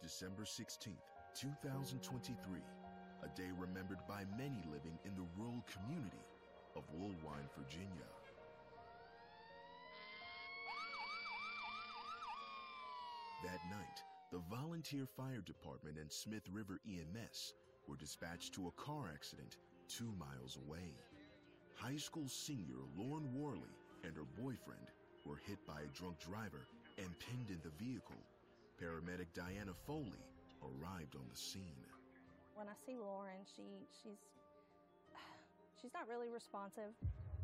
December 16th, 2023, a day remembered by many living in the rural community of Woolwine, Virginia. That night, the volunteer fire department and Smith River EMS were dispatched to a car accident 2 miles away. High school senior Lauren Worley and her boyfriend were hit by a drunk driver and pinned in the vehicle. Paramedic Diana Foley arrived on the scene. When I see Lauren, she's not really responsive.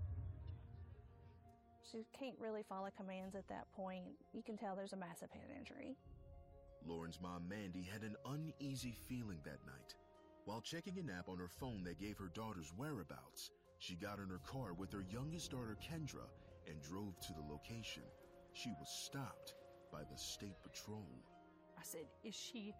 She can't really follow commands at that point. You can tell there's a massive head injury. Lauren's mom, Mandy, had an uneasy feeling that night. While checking an app on her phone that gave her daughter's whereabouts, she got in her car with her youngest daughter, Kendra, and drove to the location. She was stopped by the state patrol. I said, is she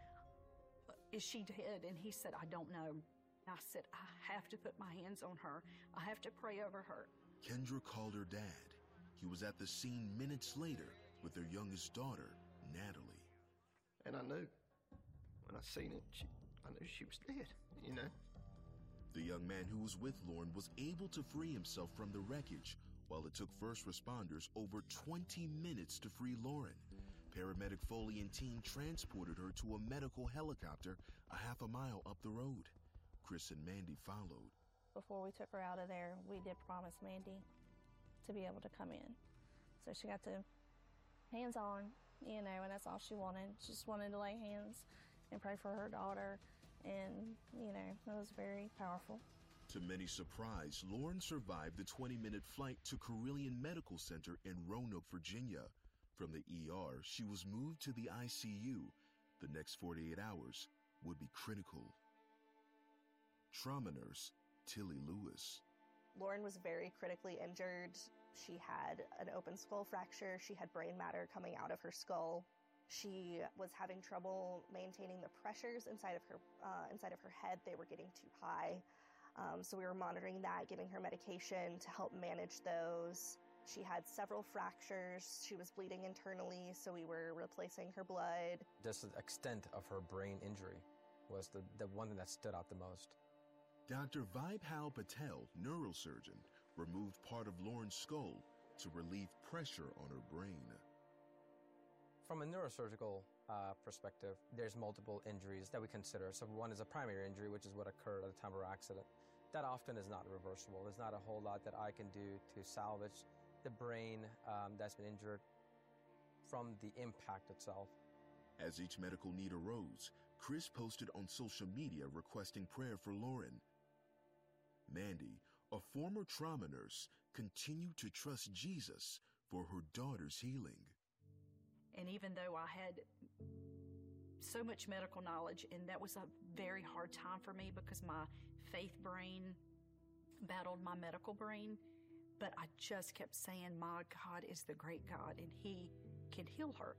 dead? And he said, I don't know. I said, I have to put my hands on her. I have to pray over her. Kendra called her dad. He was at the scene minutes later with their youngest daughter, Natalie. And I knew, when I seen it, I knew she was dead, you know. The young man who was with Lauren was able to free himself from the wreckage, while it took first responders over 20 minutes to free Lauren. Paramedic Foley and team transported her to a medical helicopter a half a mile up the road. Chris and Mandy followed. Before we took her out of there, we did promise Mandy to be able to come in. So she got to hands-on, and that's all she wanted. She just wanted to lay hands and pray for her daughter, and, it was very powerful. To many surprise, Lauren survived the 20-minute flight to Carilion Medical Center in Roanoke, Virginia. From the ER, she was moved to the ICU. The next 48 hours would be critical. Trauma nurse Tilly Lewis. Lauren was very critically injured. She had an open skull fracture. She had brain matter coming out of her skull. She was having trouble maintaining the pressures inside of her head. They were getting too high. So we were monitoring that, giving her medication to help manage those. She had several fractures. She was bleeding internally, so we were replacing her blood. Just the extent of her brain injury was the one thing that stood out the most. Dr. Vibhal Patel, neurosurgeon, removed part of Lauren's skull to relieve pressure on her brain. From a neurosurgical perspective, there's multiple injuries that we consider. So one is a primary injury, which is what occurred at the time of our accident. That often is not reversible. There's not a whole lot that I can do to salvage the brain that's been injured from the impact itself. As each medical need arose, Chris posted on social media requesting prayer for Lauren. Mandy, a former trauma nurse, continued to trust Jesus for her daughter's healing. And even though I had so much medical knowledge, and that was a very hard time for me because my faith brain battled my medical brain, but I just kept saying, my God is the great God, and He can heal her.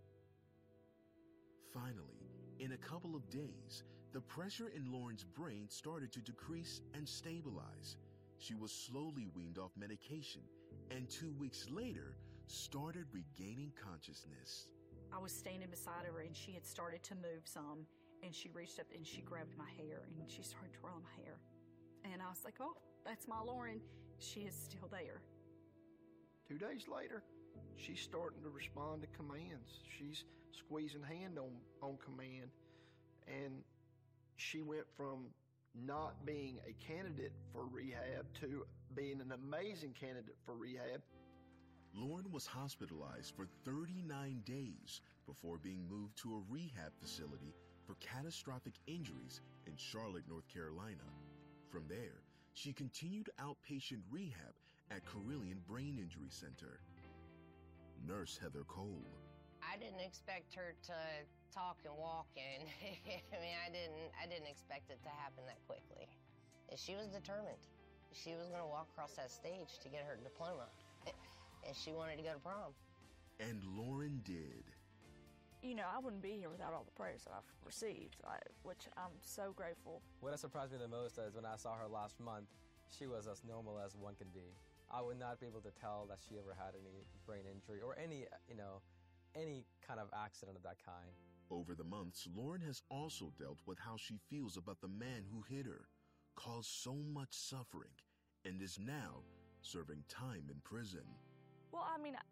Finally, in a couple of days, the pressure in Lauren's brain started to decrease and stabilize. She was slowly weaned off medication, and 2 weeks later, started regaining consciousness. I was standing beside her, and she had started to move some, and she reached up and she grabbed my hair, and she started twirling my hair. And I was like, oh, that's my Lauren. She is still there. 2 days later, she's starting to respond to commands. She's squeezing hand on command. And she went from not being a candidate for rehab to being an amazing candidate for rehab. Lauren was hospitalized for 39 days before being moved to a rehab facility for catastrophic injuries in Charlotte, North Carolina. From there, she continued outpatient rehab at Carilion Brain Injury Center. Nurse Heather Cole. I didn't expect her to talk and walk, and I didn't expect it to happen that quickly. She was determined. She was going to walk across that stage to get her diploma, and she wanted to go to prom. And Lauren did. I wouldn't be here without all the prayers that I've received, which I'm so grateful. What surprised me the most is when I saw her last month, she was as normal as one can be. I would not be able to tell that she ever had any brain injury or any, any kind of accident of that kind. Over the months, Lauren has also dealt with how she feels about the man who hit her, caused so much suffering, and is now serving time in prison. Well, I mean,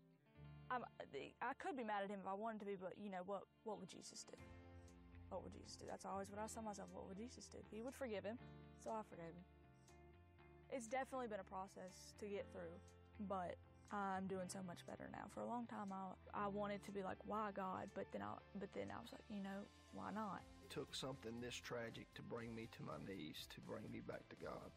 I could be mad at him if I wanted to be, but you know, what would Jesus do? What would Jesus do? That's always what I tell myself. What would Jesus do? He would forgive him, so I forgave him. It's definitely been a process to get through, but I'm doing so much better now. For a long time, I wanted to be like, why God? But then I was like, you know, why not? It took something this tragic to bring me to my knees, to bring me back to God.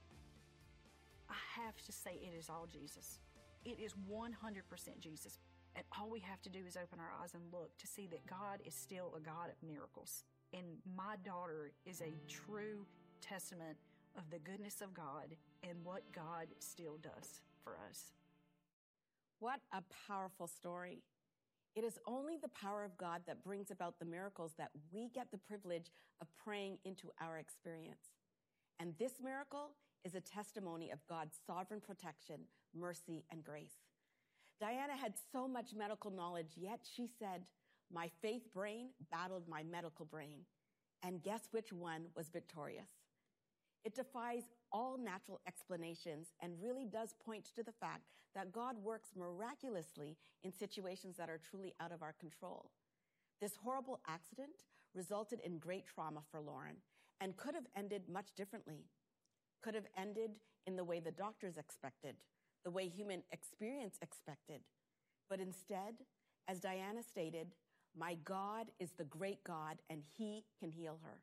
I have to say it is all Jesus. It is 100% Jesus. And all we have to do is open our eyes and look to see that God is still a God of miracles. And my daughter is a true testament of the goodness of God and what God still does for us. What a powerful story. It is only the power of God that brings about the miracles that we get the privilege of praying into our experience. And this miracle is a testimony of God's sovereign protection, mercy, and grace. Diana had so much medical knowledge, yet she said, "My faith brain battled my medical brain." And guess which one was victorious? It defies all natural explanations and really does point to the fact that God works miraculously in situations that are truly out of our control. This horrible accident resulted in great trauma for Lauren and could have ended much differently. Could have ended in the way the doctors expected, the way human experience expected. But instead, as Diana stated, "My God is the great God and He can heal her."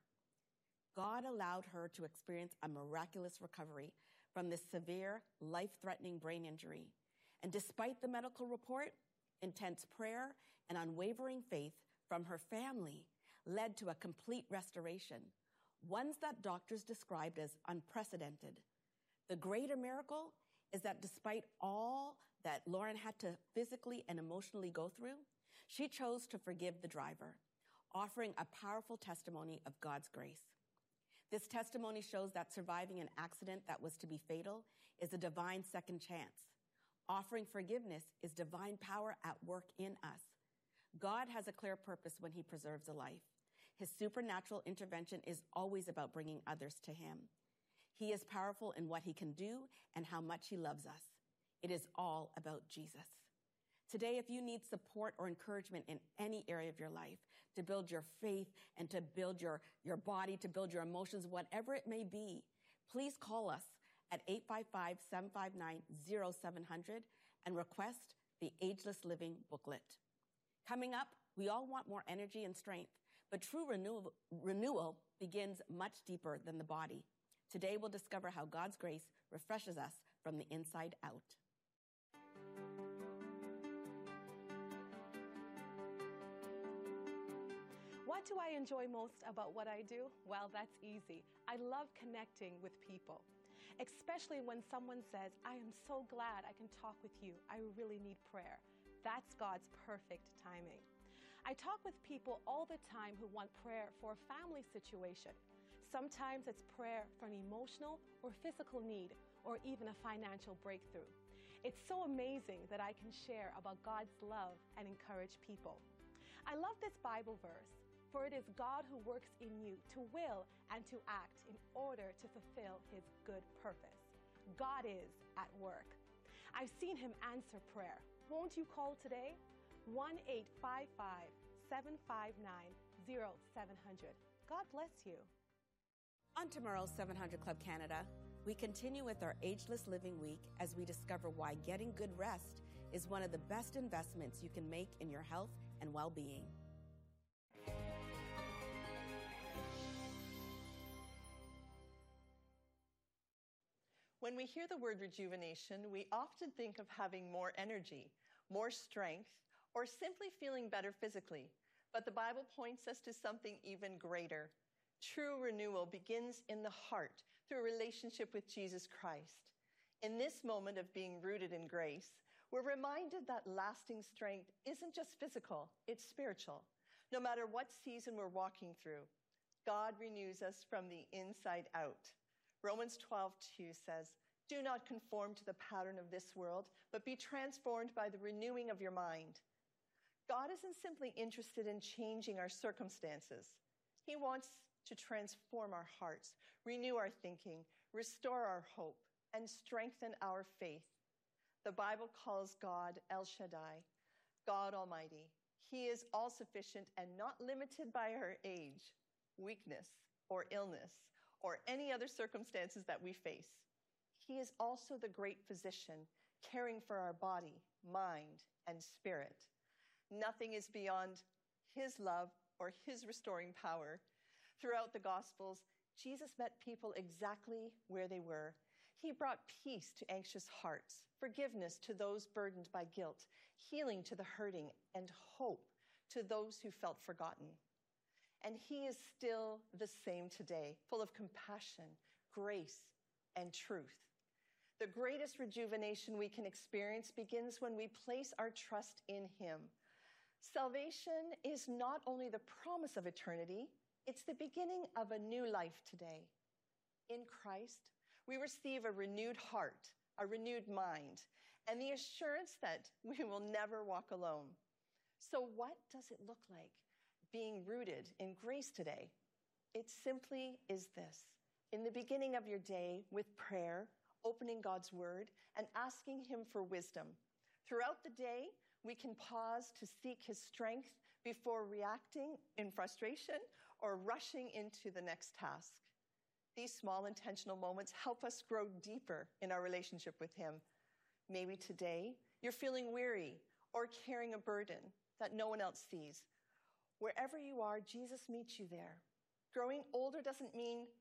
God allowed her to experience a miraculous recovery from this severe, life-threatening brain injury. And despite the medical report, intense prayer and unwavering faith from her family led to a complete restoration, ones that doctors described as unprecedented. The greater miracle is that despite all that Lauren had to physically and emotionally go through, she chose to forgive the driver, offering a powerful testimony of God's grace. This testimony shows that surviving an accident that was to be fatal is a divine second chance. Offering forgiveness is divine power at work in us. God has a clear purpose when He preserves a life. His supernatural intervention is always about bringing others to Him. He is powerful in what He can do and how much He loves us. It is all about Jesus. Today, if you need support or encouragement in any area of your life, to build your faith and to build your body, to build your emotions, whatever it may be, please call us at 855-759-0700 and request the Ageless Living booklet. Coming up, we all want more energy and strength, but true renewal begins much deeper than the body. Today, we'll discover how God's grace refreshes us from the inside out. What do I enjoy most about what I do? Well, that's easy. I love connecting with people, especially when someone says, "I am so glad I can talk with you. I really need prayer." That's God's perfect timing. I talk with people all the time who want prayer for a family situation. Sometimes it's prayer for an emotional or physical need, or even a financial breakthrough. It's so amazing that I can share about God's love and encourage people. I love this Bible verse. For it is God who works in you to will and to act in order to fulfill His good purpose. God is at work. I've seen Him answer prayer. Won't you call today? 1-855-759-0700. God bless you. On tomorrow's 700 Club Canada, we continue with our Ageless Living Week as we discover why getting good rest is one of the best investments you can make in your health and well-being. When we hear the word rejuvenation, we often think of having more energy, more strength, or simply feeling better physically. But the Bible points us to something even greater. True renewal begins in the heart through a relationship with Jesus Christ. In this moment of being rooted in grace, we're reminded that lasting strength isn't just physical, it's spiritual. No matter what season we're walking through, God renews us from the inside out. Romans 12:2 says, "Do not conform to the pattern of this world, but be transformed by the renewing of your mind." God isn't simply interested in changing our circumstances. He wants to transform our hearts, renew our thinking, restore our hope, and strengthen our faith. The Bible calls God El Shaddai, God Almighty. He is all-sufficient and not limited by our age, weakness, or illness, or any other circumstances that we face. He is also the great physician, caring for our body, mind, and spirit. Nothing is beyond his love or his restoring power. Throughout the Gospels, Jesus met people exactly where they were. He brought peace to anxious hearts, forgiveness to those burdened by guilt, healing to the hurting, and hope to those who felt forgotten. And he is still the same today, full of compassion, grace, and truth. The greatest rejuvenation we can experience begins when we place our trust in him. Salvation is not only the promise of eternity, it's the beginning of a new life today. In Christ, we receive a renewed heart, a renewed mind, and the assurance that we will never walk alone. So what does it look like being rooted in grace today? It simply is this. In the beginning of your day, with prayer, opening God's word, and asking him for wisdom. Throughout the day, we can pause to seek his strength before reacting in frustration or rushing into the next task. These small intentional moments help us grow deeper in our relationship with him. Maybe today you're feeling weary or carrying a burden that no one else sees. Wherever you are, Jesus meets you there. Growing older doesn't mean